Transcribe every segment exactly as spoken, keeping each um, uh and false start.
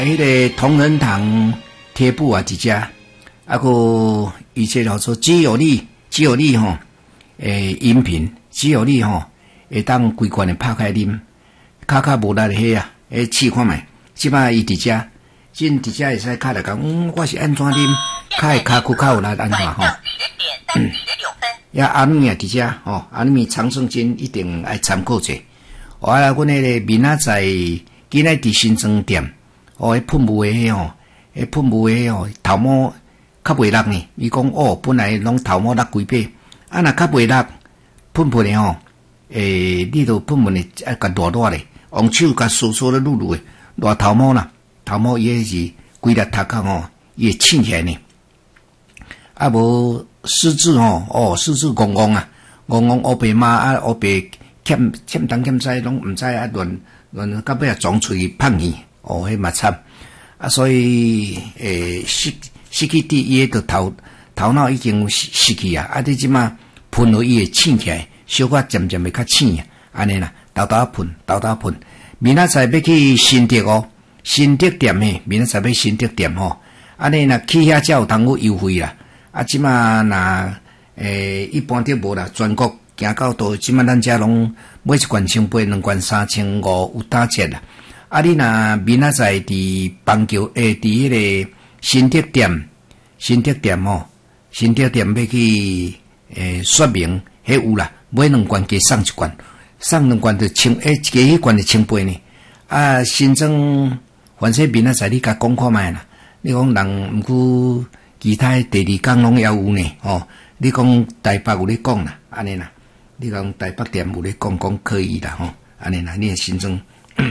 迄个同仁堂贴布啊，一只，啊个一些叫做肌有力，肌有力吼，诶，饮品，肌有力吼，会当规罐的拍开啉，卡卡无力的迄啊，诶，试看卖，即摆伊伫遮，真伫遮会使卡来讲，嗯，我是安怎啉，卡会卡骨卡有力安怎吼？呀，阿米啊伫遮吼，阿米长胜军一定爱参考者。我来，阮迄个明仔载今仔伫新庄店。哦，迄喷雾诶吼，迄喷雾诶吼，头毛较袂落呢。伊讲哦，本来拢头毛落几百，啊若较袂落，喷喷诶吼，诶，你著喷喷诶，啊，甲热热咧，用手甲梳梳咧捋捋诶，热头毛啦，头毛伊迄是规粒头壳吼，伊会醒起来呢。啊无四肢吼，哦，四肢戆戆啊，戆戆乌白嘛，啊乌白欠欠东欠西拢毋知啊，乱乱到尾啊撞喙芳去。哦，迄嘛惨啊！所以诶，失失去伫伊个头头脑已经失失去啊！啊，你即马喷落伊会醒起来，小可渐渐会较醒啊！安尼啦，豆豆喷，豆豆喷。明仔载要去新德哦，新德店诶，明仔载要新德店吼。安尼若去遐才有通有优惠啦。啊，即马若诶一般都无啦，全国行到倒，即马咱遮拢买一罐千八、两罐三千五有打折啦。啊！你若明仔载伫邦桥诶，伫迄个新德店，新德店吼，新德店要去诶说明，迄有啦，买两罐加送一罐，送两罐就千，诶，加迄罐就千八呢。啊，新庄凡说明仔载你甲讲看卖啦，你讲人毋过其他第二工拢也有呢，吼。你讲台北有咧讲啦，安尼啦，你讲台北店有咧讲讲可以啦，吼，安尼啦，你诶新庄。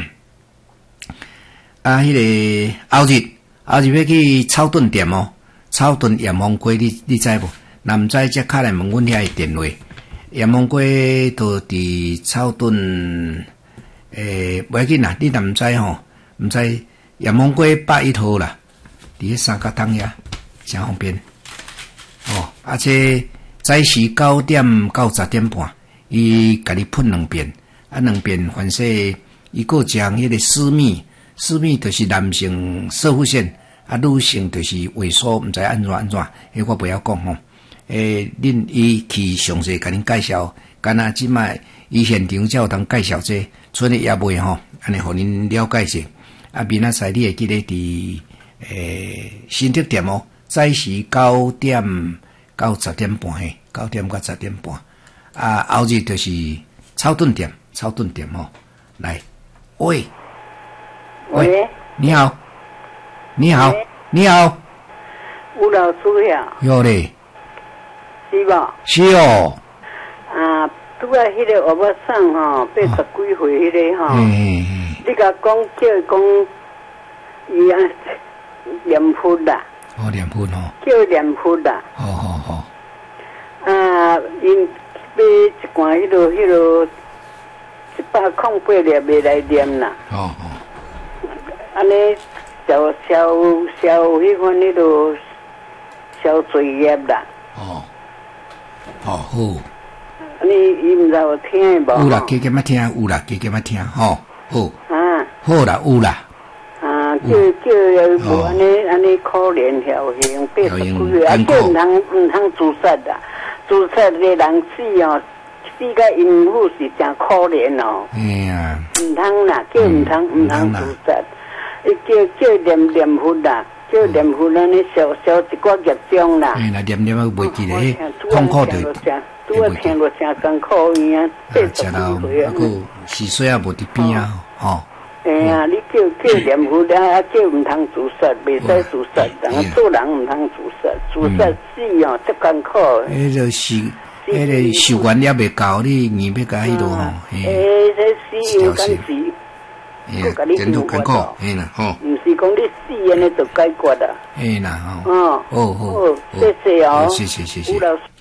啊，迄、那个后日后日要去草屯店哦，草屯盐丰街你你知无？若毋知则敲来问阮遐个电话。盐丰街都伫草屯，诶，袂要紧啦，你若毋知吼，毋知盐丰街八一号啦，伫迄三角汤遐，真方便。哦，而且早时九點到十點半，伊甲你噴兩遍，啊兩遍反正伊個將迄個私密。私密就是男性射护腺，啊，女性就是萎縮，毋知安怎安怎，迄我不要讲吼。诶，恁伊去详细甲恁介绍，干那即卖伊现场才有通介绍这，剩诶也袂吼，安尼互恁了解者。啊，明仔载你会记得伫诶新德店哦，早时九點到十點半嘿，九點到十點半。啊，後日就是草屯店，草屯店吼，來，喂。喂，你好，你好，你好， 吴老师呀， 有嘞， 是吧？ 是哦。 啊，拄啊，迄个我要送吼，八十几岁迄个吼，你甲讲叫伊讲，伊啊念佛啦。 哦，念佛吼。 叫念佛啦。 好好好。 啊，因买一罐迄落迄落一百空八粒袂来念啦。 哦哦。 安尼消消消迄款迄落消罪业啦。 哦，哦好。 安尼伊毋知有听无？ 有啦，加减仔听，有啦，加减仔听，吼，好。 啊。 好啦，有啦。 啊，叫叫无安尼安尼可怜侥幸八十几岁，啊叫毋通毋通自杀啦，自杀个人死哦，死甲因母是真可怜哦。 哎呀。 毋通啦，叫毋通毋通自杀。伊叫叫念念佛啦，叫念佛安尼消消一寡业障啦。 哎，那念念啊袂记咧，痛苦就拄啊听落真艰苦伊啊，八十几岁啊， 啊，个四岁啊无伫边啊，吼。 哎呀，你叫叫念佛啦，啊叫毋通自杀，袂使自杀，人做人毋通自杀，自杀死哦，足艰苦。 迄个是，迄个受原也袂够，你硬要甲迄落吼。 哎，这死有敢死？ 真苦艰苦，嘿啦，吼。 毋是讲你死安尼就解决啦。 嘿啦，吼。 哦， 好好， 谢谢哦， 谢谢谢谢。